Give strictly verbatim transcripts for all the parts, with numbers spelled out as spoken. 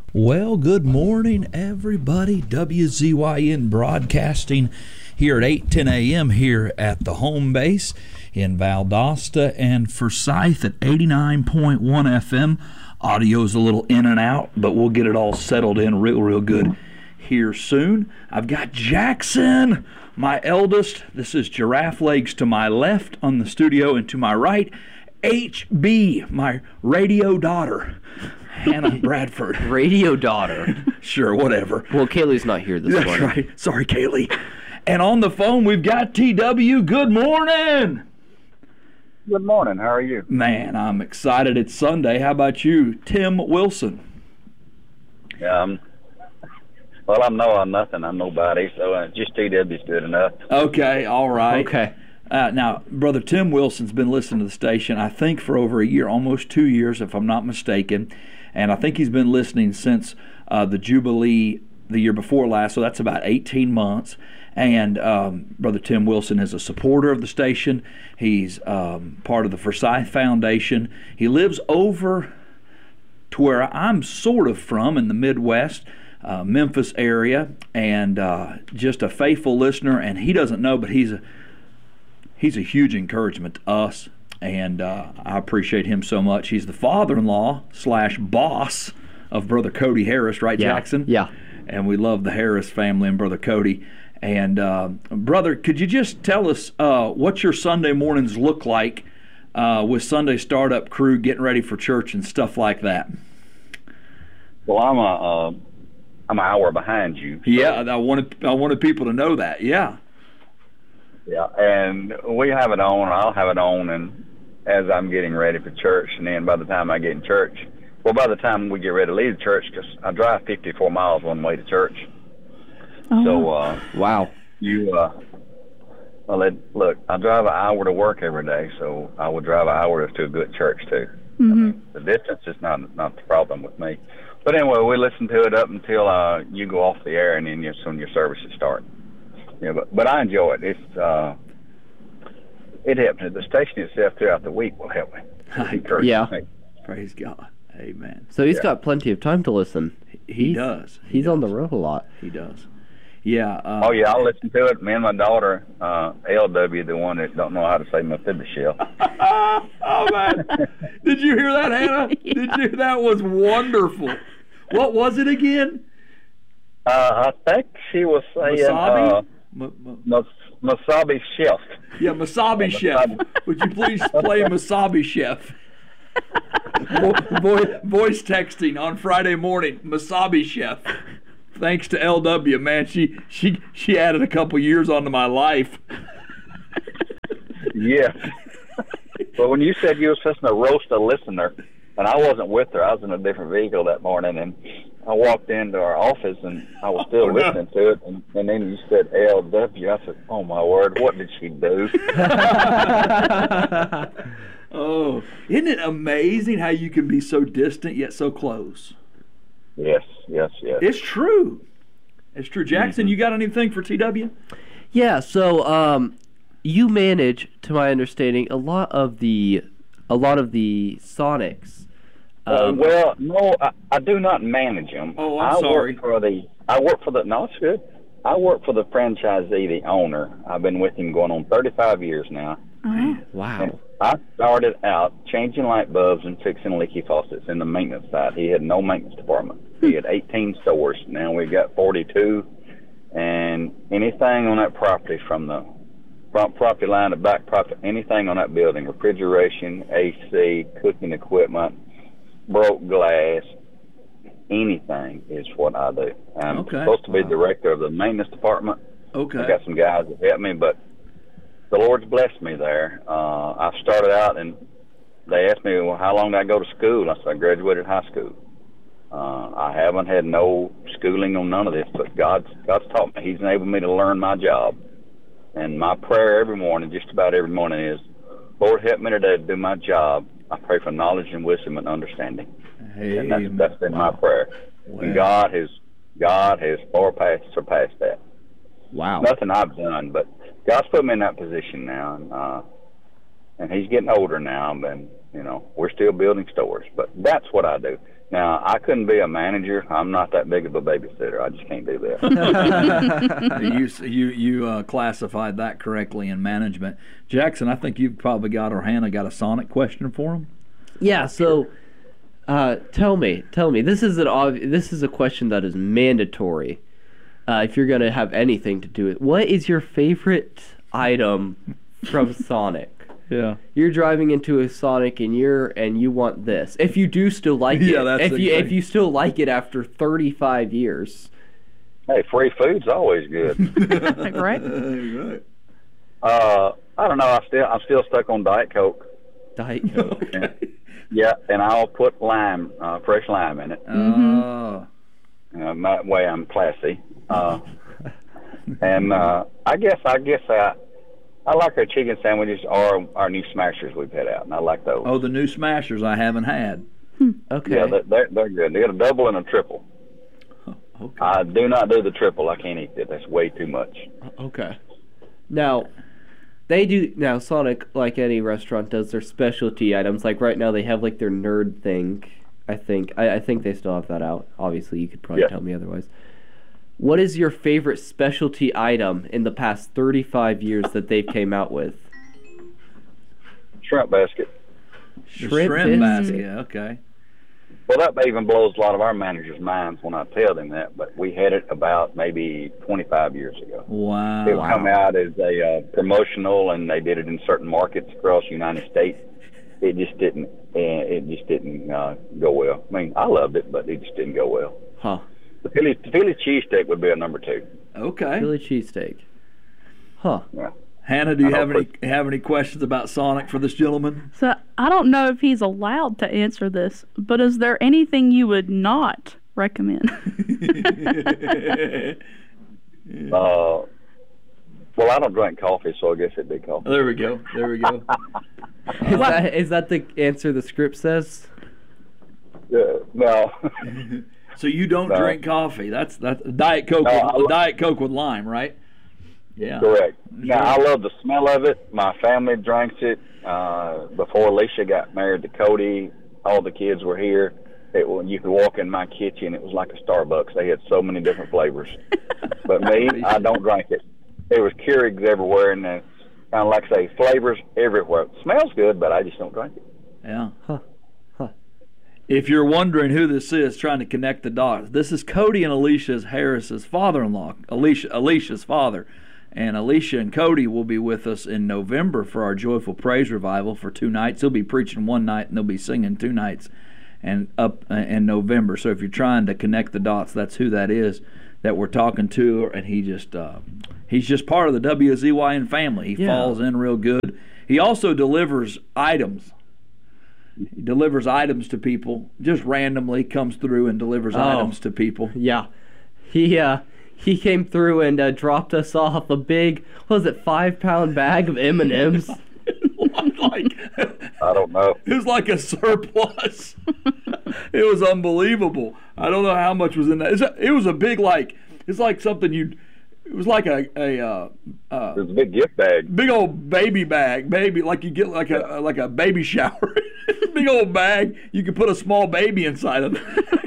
Well, good morning, everybody. W Z Y N broadcasting here at eight ten a.m. here at the home base in Valdosta and Forsyth at eighty-nine point one F M. Audio's a little in and out, but we'll get it all settled in real, real good here soon. I've got Jackson, my eldest. This is Giraffe Legs to my left on the studio, and to my right, H B, my radio daughter. Hannah Bradford. Radio daughter. Sure, whatever. Well, Kaylee's not here this That's morning. That's right. Sorry, Kaylee. And on the phone, we've got T W. Good morning. Good morning. How are you? Man, I'm excited. It's Sunday. How about you, Tim Wilson? Um, well, I'm no, I'm nothing. I'm nobody, so uh, just T W's good enough. Okay, all right. Okay. Uh, now, Brother Tim Wilson's been listening to the station, I think, for over a year, almost two years, if I'm not mistaken. And I think he's been listening since uh, the Jubilee the year before last, so that's about eighteen months. And um, Brother Tim Wilson is a supporter of the station. He's um, part of the Forsyth Foundation. He lives over to where I'm sort of from in the Midwest, uh, Memphis area, and uh, just a faithful listener. And he doesn't know, but he's a he's a huge encouragement to us. And uh, I appreciate him so much. He's the father-in-law slash boss of Brother Cody Harris, right, Yeah. Jackson? Yeah. And we love the Harris family and Brother Cody. And, uh, Brother, could you just tell us uh, what your Sunday mornings look like uh, with Sunday Startup Crew getting ready for church and stuff like that? Well, I'm a, uh, I'm an hour behind you. So, Yeah, I wanted I wanted people to know that. Yeah. Yeah, and we have it on. I'll have it on, and as I'm getting ready for church, and then by the time I get in church, well, by the time we get ready to leave church, because I drive fifty-four miles one way to church. Oh. So, uh, Wow. you, uh, well, it, look, I drive an hour to work every day, so I would drive an hour to a good church too. Mm-hmm. I mean, the distance is not not the problem with me. But anyway, we listen to it up until uh, you go off the air, and then you, soon your services start. Yeah, but but I enjoy it. It's uh, it helps me. The station itself throughout the week will help me. It encourages Yeah. me. Praise God. Amen. So he's Yeah. got plenty of time to listen. He He's- does. He He's does. on the road a lot. He does. Yeah. Uh, Oh yeah, I'll listen to it. Me and my daughter, uh, L W, the one that don't know how to say Mephibosheth. Oh, man. Did you hear that, Hannah? Did you? That was wonderful. What was it again? Uh, I think she was saying Masabi? uh, Ma- ma- Mas- Masabi Chef. yeah, Masabi Chef. Would you please play Masabi Chef? Vo- vo- voice texting on Friday morning, Masabi Chef. Thanks to L W, man. She she she added a couple years onto my life. Yeah. But when you said you were supposed to roast a listener, and I wasn't with her, I was in a different vehicle that morning, and I walked into our office, and I was still Oh, no. listening to it, and, and then you said L W. I said, oh, my word, what did she do? Oh, isn't it amazing how you can be so distant yet so close? Yes, yes, yes. It's true. It's true. Jackson, you got anything for T W? Yeah. So um, you manage, to my understanding, a lot of the a lot of the Sonics. Uh, Um, well, no, I, I do not manage them. Oh, I'm I sorry. Work for the, I work for the, no, it's good. I work for the franchisee, the owner. I've been with him going on thirty-five years now. Oh. wow. And I started out changing light bulbs and fixing leaky faucets in the maintenance side. He had no maintenance department. He had eighteen stores. Now we've got forty-two. And anything on that property, from the front property line to back property, anything on that building, refrigeration, A C, cooking equipment, broke glass, anything is what I do. I'm Okay. supposed to be Wow. director of the maintenance department. Okay. I got some guys that help me, but the Lord's blessed me there. Uh, I started out, and they asked me, well, how long did I go to school? I said, I graduated high school. Uh, I haven't had no schooling on none of this, but God's, God's taught me. He's enabled me to learn my job. And my prayer every morning, just about every morning, is, Lord, help me today to do my job. I pray for knowledge and wisdom and understanding. And that's, Amen. that's been my prayer. Wow. And God has, God has far past, surpassed that. Wow. Nothing I've done, but God's put me in that position now, and uh, and He's getting older now, and you know we're still building stores. But that's what I do. Now, I couldn't be a manager. I'm not that big of a babysitter. I just can't do that. you you you uh, classified that correctly in management. Jackson, I think you've probably got, or Hannah got a Sonic question for him. Yeah. So, uh, tell me, tell me. This is an obvi- This is a question that is mandatory. Uh, if you're gonna have anything to do with, what is your favorite item from Sonic? Yeah. You're driving into a Sonic and you're and you want this. If you do still like it. Yeah, that's if the you thing. if you still like it after thirty-five years. Hey, free food's always good. Right? Right. uh, I don't know. I still I'm still stuck on Diet Coke. Diet Coke. Okay. Yeah, and I'll put lime, uh, fresh lime in it. Oh. Uh, that way I'm classy. Uh, and uh, I guess I guess I I like our chicken sandwiches or our new smashers we've had out, and I like those. Oh, the new Smashers I haven't had. Okay. Yeah, they're, they're they're good. They got a double and a triple. Okay. I do not do the triple. I can't eat it. That's way too much. Okay. Now, they do now. Sonic, like any restaurant, does their specialty items. Like right now, they have like their nerd thing. I think. I, I think they still have that out. Obviously, you could probably Yeah. tell me otherwise. What is your favorite specialty item in the past thirty-five years that they've came out with? Shrimp basket. The shrimp basket. Okay. Well, that even blows a lot of our managers' minds when I tell them that. But we had it about maybe twenty-five years ago. Wow. It would come out as a uh, promotional, and they did it in certain markets across the United States. It just didn't. Uh, it just didn't uh, go well. I mean, I loved it, but it just didn't go well. Huh. The Philly, the Philly cheesesteak would be a number two. Okay. Philly cheesesteak. Huh. Yeah. Hannah, do you I have don't any have any questions about Sonic for this gentleman? So I don't know if he's allowed to answer this, but is there anything you would not recommend? Uh, well, I don't drink coffee, so I guess it'd be coffee. There we go. There we go. Is that, is that the answer the script says? Yeah, no. So you don't No. drink coffee? That's that's Diet Coke. No, with, I lo- Diet Coke with lime, right? Yeah. Correct. Now, I love the smell of it. My family drinks it. Uh, before Alicia got married to Cody, all the kids were here. It, when you could walk in my kitchen, it was like a Starbucks. They had so many different flavors. But me, I don't drink it. There was Keurigs everywhere, and kind of like I say, flavors everywhere. It smells good, but I just don't drink it. Yeah. Huh. Huh. If you're wondering who this is, trying to connect the dots, this is Cody and Alicia's Harris's father-in-law, Alicia Alicia's father. And Alicia and Cody will be with us in November for our Joyful Praise Revival for two nights. He'll be preaching one night, and they'll be singing two nights and up uh, in November. So if you're trying to connect the dots, that's who that is that we're talking to. And he just uh, he's just part of the W Z Y N family. He Yeah. falls in real good. He also delivers items. He delivers items to people, just randomly comes through and delivers Oh. items to people. Yeah. He uh he came through and uh, dropped us off a big, what was it, five pound bag of M and M's. like I don't know. it was like a surplus. It was unbelievable. I don't know how much was in that. It's a, it was a big, like, it's like something you'd. It was like a a uh, uh, There's a big gift bag. big old baby bag, baby, like you get like a like a baby shower. Big old bag. You could put a small baby inside of it.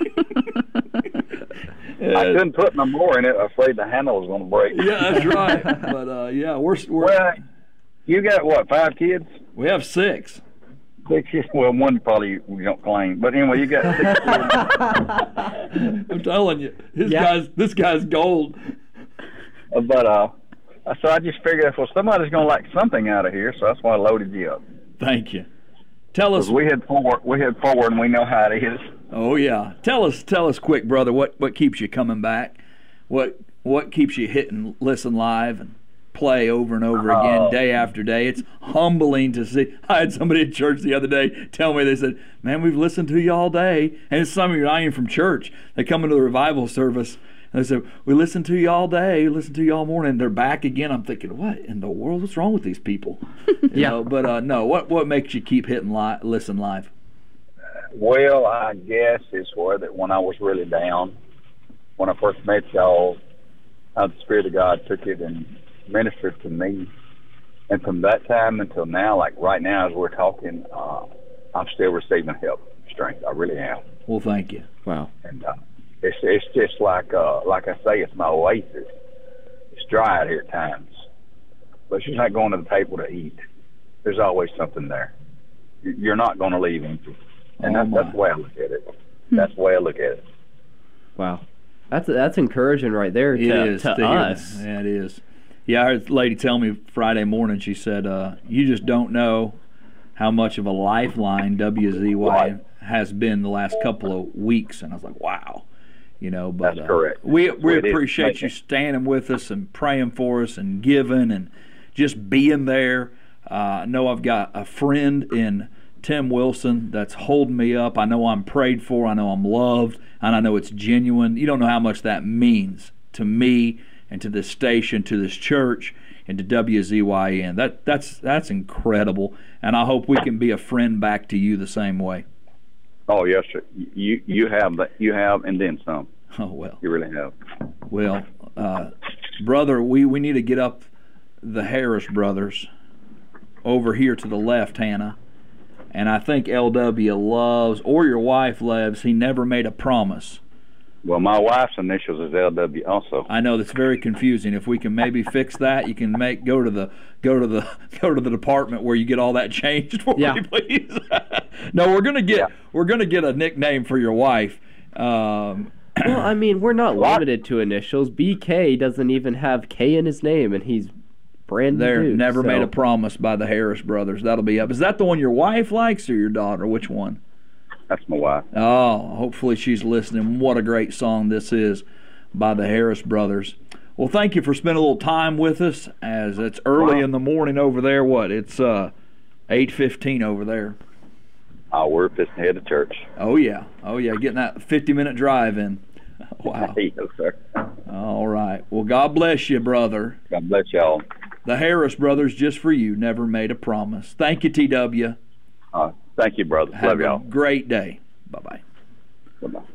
I couldn't put no more in it. I was afraid the handle was going to break. Yeah, that's right. But uh, yeah, we're we're Well, you got, what, five kids? we have six. Six kids? Well, one probably you don't claim. But anyway, you got six kids. I'm telling you, this Yeah. guy's this guy's gold. But, uh, so I just figured, well, somebody's going to like something out of here, so that's why I loaded you up. Thank you. Tell us. 'Cause we had four, we had four, and we know how it is. Oh yeah, tell us, tell us quick, brother. What what keeps you coming back? What what keeps you hitting listen live and play over and over again, Oh. day after day? It's humbling to see. I had somebody at church the other day tell me, they said, "Man, we've listened to you all day," and it's some of you not even from church. They come into the revival service and they said, "We listened to you all day, we listened to you all morning." And they're back again. I'm thinking, what in the world? What's wrong with these people? You Yeah. know, but uh, no. What what makes you keep hitting li- listen live? Well, I guess it's where that when I was really down, when I first met y'all, how the Spirit of God took it and ministered to me. And from that time until now, like right now as we're talking, uh, I'm still receiving help, strength. I really am. Well, thank you. Wow. And uh, it's it's just like uh, like I say, it's my oasis. It's dry out here at times, but you're not going to the table to eat. There's always something there. You're not going to leave empty, and Oh, that's, my. that's the way I look at it. That's the way I look at it. Wow. That's that's encouraging right there It to, is to to hear us. that. Yeah, it is. Yeah, I heard a lady tell me Friday morning. She said, uh, "You just don't know how much of a lifeline W Z Y Right. has been the last couple of weeks." And I was like, "Wow." You know, but That's uh, correct. we we It is. appreciate you standing with us and praying for us and giving and just being there. Uh, I know I've got a friend in Tim Wilson that's holding me up. I know I'm prayed for. I know I'm loved, and I know it's genuine. You don't know how much that means to me and to this station, to this church, and to W Z Y N. That that's that's incredible, and I hope we can be a friend back to you the same way. Oh yes, sir. You you have that. You have, and then some. Oh well. You really have. Well, uh, brother, we, we need to get up the Harris brothers over here to the left, Hannah. And I think L W loves, or your wife loves, he never made a promise. Well, my wife's initials is L W also. I know that's very confusing. If we can maybe fix that, you can make go to the go to the go to the department where you get all that changed for Yeah. me, please. No, we're gonna get Yeah. we're gonna get a nickname for your wife. Um, Well, I mean, we're not What? limited to initials. B K doesn't even have K in his name, and he's brand They're new. never so. made a promise by the Harris brothers. That'll be up. Is that the one your wife likes or your daughter? Which one? That's my wife. Oh, hopefully she's listening. What a great song this is by the Harris brothers. Well, thank you for spending a little time with us as it's early Wow. in the morning over there. What? It's uh, eight fifteen over there. Oh, we're just head to church. Oh, yeah. Oh, yeah. Getting that fifty-minute drive in. Wow. Yes, sir. All right. Well, God bless you, brother. God bless y'all. The Harris brothers, just for you, never made a promise. Thank you, T W. Uh, thank you, brother. Have Love a y'all. great day. Bye-bye. Bye-bye.